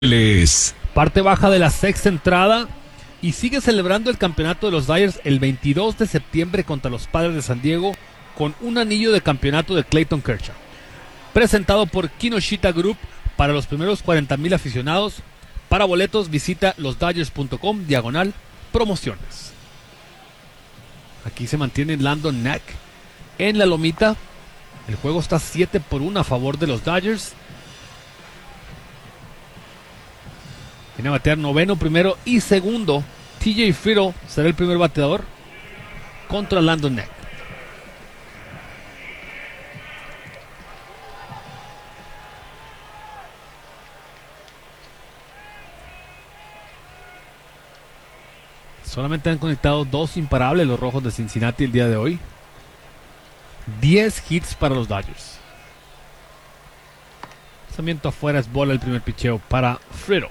Parte baja de la sexta entrada y sigue celebrando el campeonato de los Dodgers el 22 de septiembre contra los Padres de San Diego con un anillo de campeonato de Clayton Kershaw. Presentado por Kinoshita Group para los primeros 40,000 aficionados. Para boletos visita losdodgers.com/promociones. Aquí se mantiene Landon Knack en la lomita. El juego está 7-1 a favor de los Dodgers. Viene a batear noveno, primero y segundo. TJ Friedl será el primer bateador contra Landon Knack. Solamente han conectado 2 imparables los Rojos de Cincinnati el día de hoy. 10 hits para los Dodgers. Lanzamiento afuera, es bola el primer picheo para Friedl.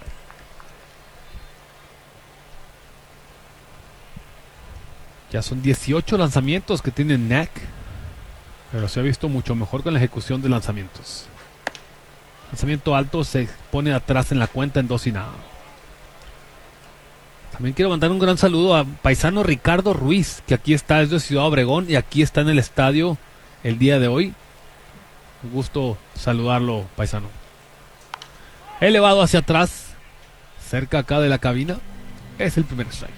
Ya son 18 lanzamientos que tiene Knack, pero se ha visto mucho mejor con la ejecución de lanzamientos. Lanzamiento alto, se pone atrás en la cuenta en 2-0. También quiero mandar un gran saludo a paisano Ricardo Ruiz, que aquí está, es de Ciudad Obregón y aquí está en el estadio el día de hoy. Un gusto saludarlo, paisano. Elevado hacia atrás, cerca acá de la cabina, es el primer strike.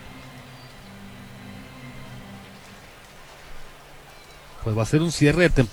Pues va a ser un cierre de temporada